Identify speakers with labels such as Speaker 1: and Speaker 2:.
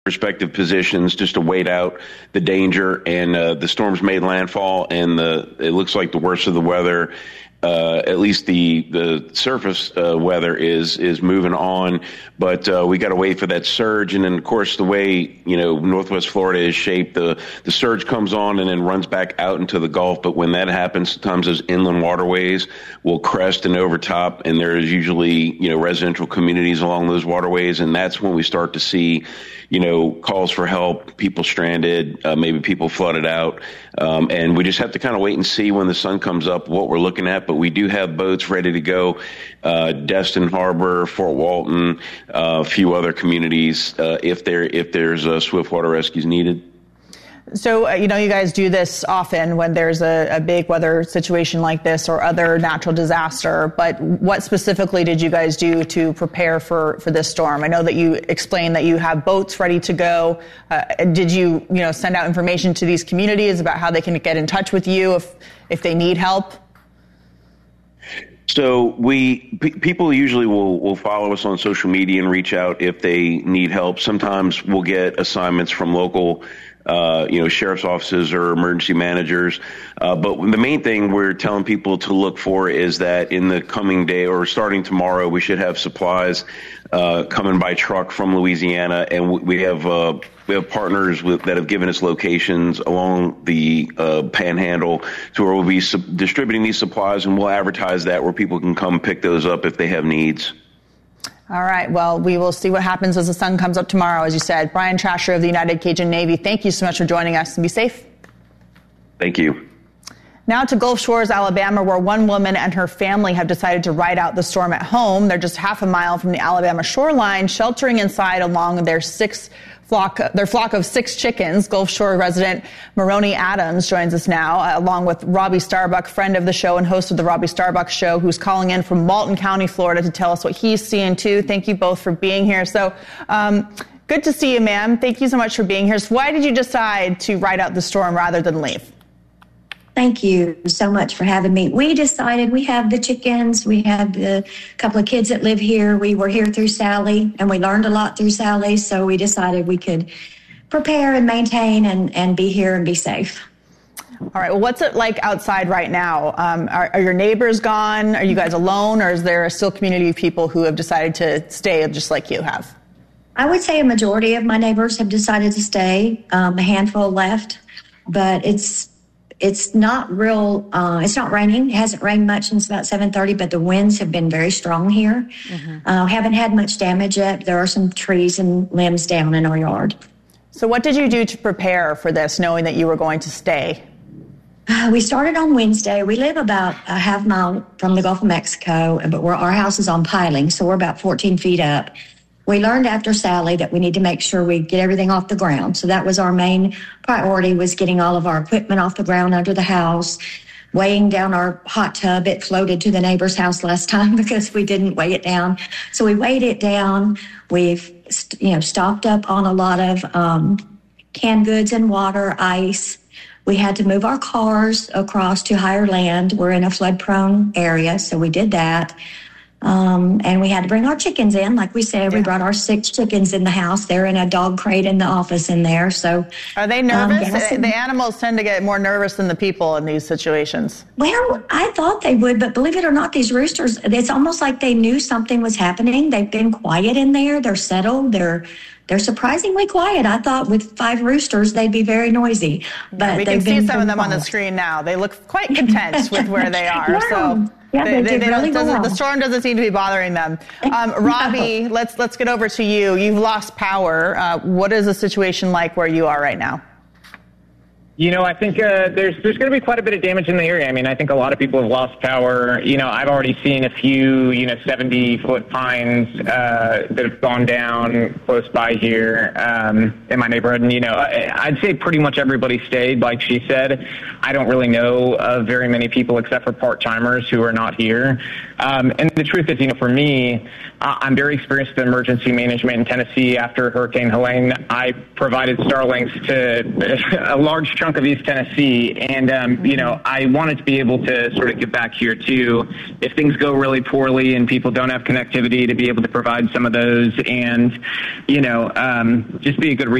Speaker 1: respective positions just to wait out the danger. And the storm's made landfall, and it looks like the worst of the weather, at least the surface weather is moving on. But we got to wait for that surge. And then, of course, the way, Northwest Florida is shaped, the surge comes on and then runs back out into the Gulf. But when that happens, sometimes those inland waterways will crest and overtop, and there's usually, residential communities along those waterways. And that's when we start to see, calls for help, people stranded, maybe people flooded out. And we just have to kind of wait and see when the sun comes up what we're looking at. But we do have boats ready to go. Destin Harbor, Fort Walton, a few other communities, if there's swiftwater rescues needed.
Speaker 2: So, you guys do this often when there's a big weather situation like this or other natural disaster, but what specifically did you guys do to prepare for this storm? I know that you explained that you have boats ready to go. Did you, send out information to these communities about how they can get in touch with you if they need help?
Speaker 1: So people usually will follow us on social media and reach out if they need help. Sometimes we'll get assignments from local sheriff's offices or emergency managers. But the main thing we're telling people to look for is that in the coming day or starting tomorrow, we should have supplies coming by truck from Louisiana. And we have partners that have given us locations along the panhandle to where we'll be distributing these supplies, and we'll advertise that where people can come pick those up if they have needs.
Speaker 2: All right. Well, we will see what happens as the sun comes up tomorrow, as you said. Brian Trasher of the United Cajun Navy, thank you so much for joining us, and be safe.
Speaker 1: Thank you.
Speaker 2: Now to Gulf Shores, Alabama, where one woman and her family have decided to ride out the storm at home. They're just half a mile from the Alabama shoreline, sheltering inside along their flock of 6 chickens. Gulf Shore resident Maroney Adams joins us now, along with Robbie Starbuck, friend of the show and host of the Robbie Starbuck Show, who's calling in from Walton County, Florida, to tell us what he's seeing too. Thank you both for being here. So, good to see you, ma'am. Thank you so much for being here. So why did you decide to ride out the storm rather than leave?
Speaker 3: Thank you so much for having me. We decided we have the chickens. We have the couple of kids that live here. We were here through Sally, and we learned a lot through Sally. So we decided we could prepare and maintain and be here and be safe.
Speaker 2: All right. Well, what's it like outside right now? Are your neighbors gone? Are you guys alone? Or is there still a community of people who have decided to stay just like you have?
Speaker 3: I would say a majority of my neighbors have decided to stay. A handful left, but it's not real. It's not raining. It hasn't rained much since about 7:30, but the winds have been very strong here. Mm-hmm. Haven't had much damage yet. There are some trees and limbs down in our yard.
Speaker 2: So what did you do to prepare for this, knowing that you were going to stay?
Speaker 3: We started on Wednesday. We live about a half mile from the Gulf of Mexico, but our house is on piling, so we're about 14 feet up. We learned after Sally that we need to make sure we get everything off the ground. So that was our main priority, was getting all of our equipment off the ground under the house, weighing down our hot tub. It floated to the neighbor's house last time because we didn't weigh it down. So we weighed it down. We've, stocked up on a lot of canned goods and water, ice. We had to move our cars across to higher land. We're in a flood-prone area, so we did that. And we had to bring our chickens in. Like we said, we brought our 6 chickens in the house. They're in a dog crate in the office in there. So,
Speaker 2: are they nervous? The animals tend to get more nervous than the people in these situations.
Speaker 3: Well, I thought they would, but believe it or not, these roosters, it's almost like they knew something was happening. They've been quiet in there. They're settled. They're surprisingly quiet. I thought with 5 roosters, they'd be very noisy. But
Speaker 2: we can see some of them on the screen now. They look quite content with where they are.
Speaker 3: Wow.
Speaker 2: So.
Speaker 3: Yeah,
Speaker 2: the storm doesn't seem to be bothering them. Robbie, let's get over to you. You've lost power. What is the situation like where you are right now?
Speaker 4: I think there's going to be quite a bit of damage in the area. I mean, I think a lot of people have lost power. I've already seen a few, 70-foot pines that have gone down close by here in my neighborhood. And, I'd say pretty much everybody stayed, like she said. I don't really know of very many people except for part-timers who are not here. And the truth is, for me, I'm very experienced in emergency management in Tennessee. After Hurricane Helene, I provided Starlinks to a large chunk chunk of East Tennessee, and I wanted to be able to sort of give back here too. If things go really poorly and people don't have connectivity, to be able to provide some of those, and just be a good